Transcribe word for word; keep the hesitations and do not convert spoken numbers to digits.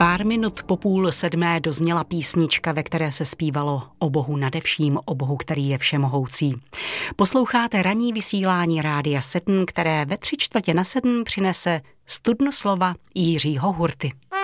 Pár minut po půl sedmé dozněla písnička, ve které se zpívalo o Bohu nadevším, o Bohu, který je všemohoucí. Posloucháte ranní vysílání Rádia sedm, které ve tři čtvrtě na sedm přinese studno slova Jiřího Hurty.